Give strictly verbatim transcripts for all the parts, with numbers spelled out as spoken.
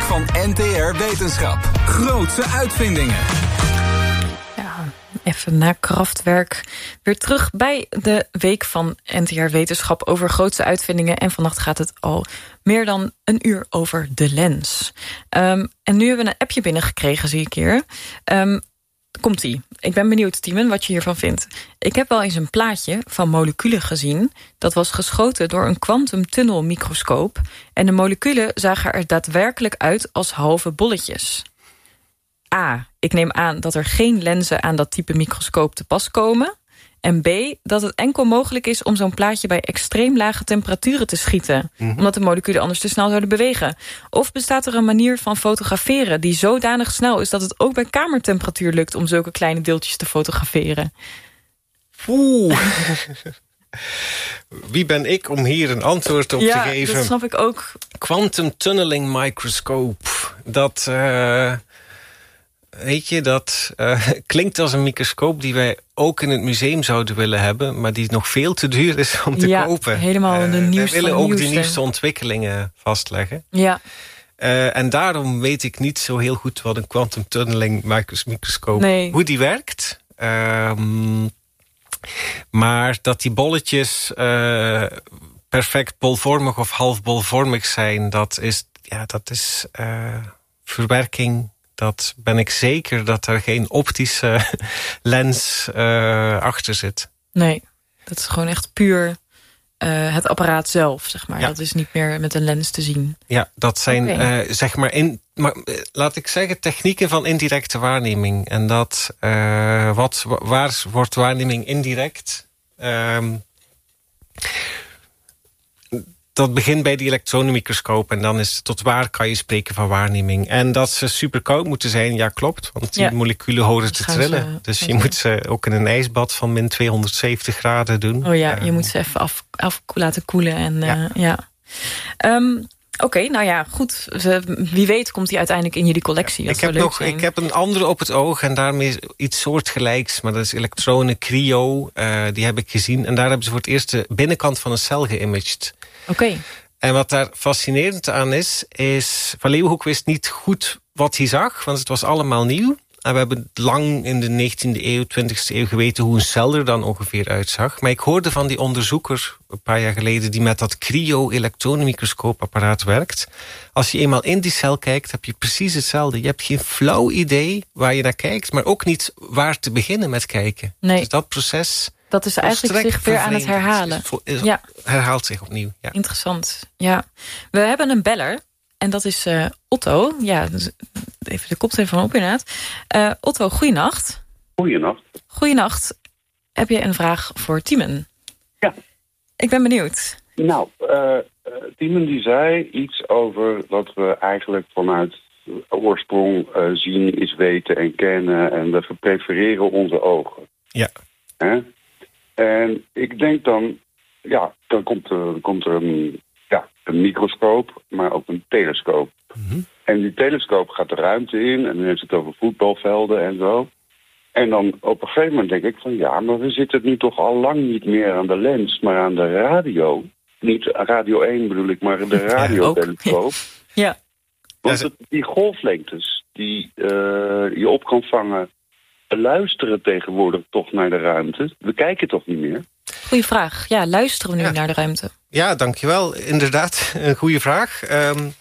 van N T R Wetenschap. Grootse uitvindingen. Ja, even na Kraftwerk weer terug bij de week van N T R Wetenschap over grootste uitvindingen. En vannacht gaat het al meer dan een uur over de lens. Um, en nu hebben we een appje binnengekregen, zie ik hier. Um, Komt-ie. Ik ben benieuwd, Tiemen, wat je hiervan vindt. Ik heb wel eens een plaatje van moleculen gezien. Dat was geschoten door een kwantumtunnelmicroscoop. En de moleculen zagen er daadwerkelijk uit als halve bolletjes. A. Ik neem aan dat er geen lenzen aan dat type microscoop te pas komen. En B. Dat het enkel mogelijk is om zo'n plaatje bij extreem lage temperaturen te schieten. Mm-hmm. Omdat de moleculen anders te snel zouden bewegen. Of bestaat er een manier van fotograferen die zodanig snel is dat het ook bij kamertemperatuur lukt om zulke kleine deeltjes te fotograferen? Oeh. Wie ben ik om hier een antwoord op ja, te geven? Ja, dat snap ik ook. Quantum tunneling microscope. Dat... Uh... Weet je, dat uh, klinkt als een microscoop die wij ook in het museum zouden willen hebben, maar die nog veel te duur is om te ja, kopen. helemaal de nieuwste. Uh, we willen ook nieuwste. de nieuwste ontwikkelingen vastleggen. Ja. Uh, en daarom weet ik niet zo heel goed wat een quantum tunneling microscoop, nee. hoe die werkt. Um, maar dat die bolletjes uh, perfect bolvormig of half bolvormig zijn, dat is, ja, dat is uh, verwerking. Dat ben ik zeker dat er geen optische lens uh, achter zit. Nee, dat is gewoon echt puur uh, het apparaat zelf, zeg maar. Ja. Dat is niet meer met een lens te zien. Ja, dat zijn, okay. uh, zeg maar, in, maar, laat ik zeggen, technieken van indirecte waarneming. En dat, uh, wat, waar wordt waarneming indirect? Um, Dat begint bij die elektronenmicroscoop. En dan is tot waar kan je spreken van waarneming. En dat ze super koud moeten zijn, ja klopt. Want die ja. moleculen horen te trillen. Ze, dus je ze. moet ze ook in een ijsbad van min tweehonderdzeventig graden doen. Oh ja, uh, je moet ze even af, af laten koelen. En, ja. Uh, ja. Um, Oké, okay, nou ja, goed. Wie weet komt die uiteindelijk in jullie collectie. Dat ik, heb nog, ik heb een andere op het oog en daarmee iets soortgelijks. Maar dat is elektronen cryo. Uh, die heb ik gezien. En daar hebben ze voor het eerst de binnenkant van een cel geïmaged. Oké. Okay. En wat daar fascinerend aan is, is... Van Leeuwenhoek wist niet goed wat hij zag, want het was allemaal nieuw. En we hebben lang in de negentiende eeuw, twintigste eeuw geweten hoe een cel er dan ongeveer uitzag. Maar ik hoorde van die onderzoeker een paar jaar geleden die met dat cryo-elektronenmicroscoopapparaat werkt. Als je eenmaal in die cel kijkt, heb je precies hetzelfde. Je hebt geen flauw idee waar je naar kijkt, maar ook niet waar te beginnen met kijken. Nee. Dus dat proces... Dat is eigenlijk zich weer aan het herhalen. Is, ja. Herhaalt zich opnieuw. Ja. Interessant. Ja. We hebben een beller. En dat is uh, Otto. Ja, dus even de koptelefoon op inderdaad. Uh, Otto, goeienacht. Goeienacht. Goeienacht. Heb je een vraag voor Tiemen? Ja. Ik ben benieuwd. Nou, uh, uh, Tiemen die zei iets over wat we eigenlijk vanuit oorsprong uh, zien, is weten en kennen. En we prefereren onze ogen. Ja. Hè? En ik denk dan, ja, dan komt er, komt er een, ja, een microscoop, maar ook een telescoop. Mm-hmm. En die telescoop gaat de ruimte in en dan heeft het over voetbalvelden en zo. En dan op een gegeven moment denk ik van ja, maar we zitten nu toch al lang niet meer aan de lens, maar aan de radio. Niet radio één bedoel ik, maar de radiotelescoop. Ja, ja. Want het, die golflengtes die uh, je op kan vangen, luisteren tegenwoordig toch naar de ruimte. We kijken toch niet meer? Goeie vraag. Ja, luisteren we nu ja. naar de ruimte? Ja, dankjewel. Inderdaad, een goede vraag. Um,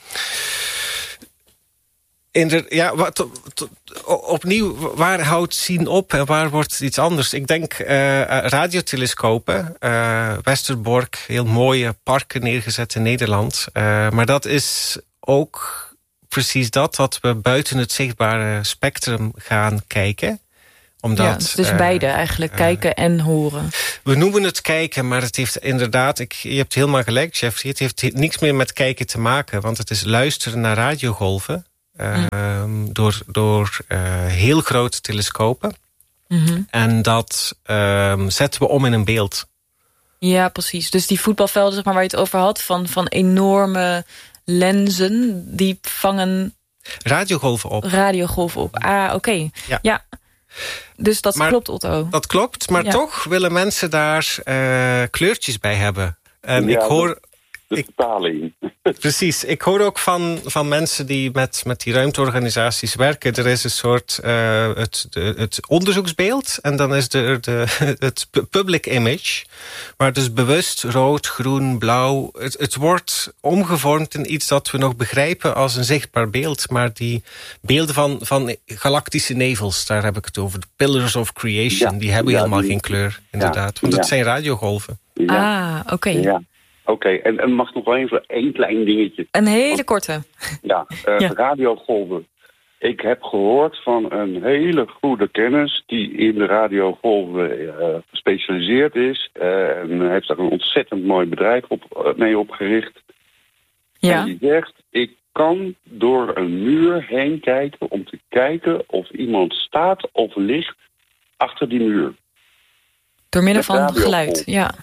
inder, ja, wat, to, to, opnieuw, waar houdt zien op en waar wordt iets anders? Ik denk uh, radiotelescopen. Uh, Westerbork, heel mooie parken neergezet in Nederland. Uh, maar dat is ook precies dat, dat we buiten het zichtbare spectrum gaan kijken. Omdat, ja, dus uh, beide eigenlijk, uh, kijken en horen. We noemen het kijken, maar het heeft inderdaad... Ik, je hebt helemaal gelijk, Jeffrey. Het heeft niks meer met kijken te maken. Want het is luisteren naar radiogolven. Uh, mm. Door, door uh, heel grote telescopen. Mm-hmm. En dat uh, zetten we om in een beeld. Ja, precies. Dus die voetbalvelden, zeg maar, waar je het over had... van, van enorme lenzen, die vangen... Radiogolven op. Radiogolven op. Ah, oké. Okay. Ja. ja. Dus dat maar, klopt, Otto. Dat klopt, maar ja. toch willen mensen daar uh, kleurtjes bij hebben. En ja, ik hoor... de ik, vertaling. Precies. Ik hoor ook van, van mensen die met, met die ruimteorganisaties werken. Er is een soort uh, het, de, het onderzoeksbeeld. En dan is er de, het public image. Maar dus bewust rood, groen, blauw. Het, het wordt omgevormd in iets dat we nog begrijpen als een zichtbaar beeld. Maar die beelden van, van galactische nevels, daar heb ik het over. De pillars of creation, ja, die hebben ja, helemaal die, geen kleur, inderdaad. Want ja. het zijn radiogolven. Ja. Ah, oké. Okay. Ja. Oké, okay. en, en mag nog wel even één klein dingetje. Een hele korte. Ja, uh, ja. radiogolven. Ik heb gehoord van een hele goede kennis die in de radiogolven uh, gespecialiseerd is. Uh, en heeft daar een ontzettend mooi bedrijf op, uh, mee opgericht. Ja. En die zegt, ik kan door een muur heen kijken om te kijken of iemand staat of ligt achter die muur. Door middel van geluid, ja.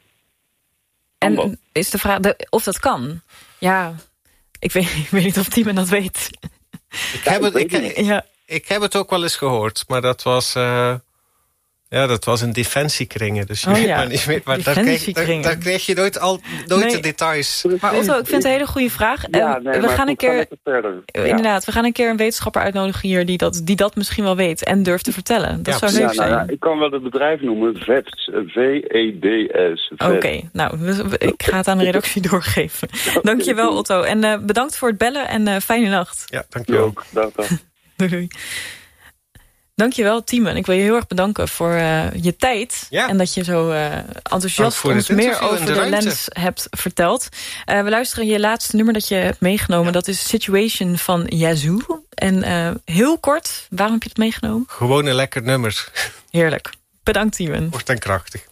En is de vraag de, of dat kan? Ja, ik weet, ik weet niet of Timon dat weet. Ik heb, het, ik, ik, ja. ik heb het ook wel eens gehoord, maar dat was, uh, ja, dat was in defensiekringen. Dus je oh, weet ja. maar niet meer. Maar daar krijg, daar, daar krijg je nooit, al, nooit nee. de details. Maar Otto, ik vind het een hele goede vraag. Ja, nee, we gaan een keer, ja. inderdaad, we gaan een keer een wetenschapper uitnodigen hier die dat, die dat misschien wel weet en durft te vertellen. Dat ja, zou leuk ja, zijn. Nou ja, ik kan wel het bedrijf noemen, V E D S. V E D S. Oké, okay, nou, ik ga het aan de redactie doorgeven. Dankjewel, Otto. En uh, bedankt voor het bellen en uh, fijne nacht. Ja, dankjewel. Ook, dag, dag. Doei, doei. Dankjewel, Timon. Ik wil je heel erg bedanken voor uh, je tijd. Ja. En dat je zo uh, enthousiast ons meer over de, de lens hebt verteld. Uh, we luisteren je laatste nummer dat je hebt meegenomen. Ja. Dat is Situation van Yazoo. En uh, heel kort, waarom heb je het meegenomen? Gewoon een lekker nummer. Heerlijk. Bedankt, Timon. Kort en krachtig.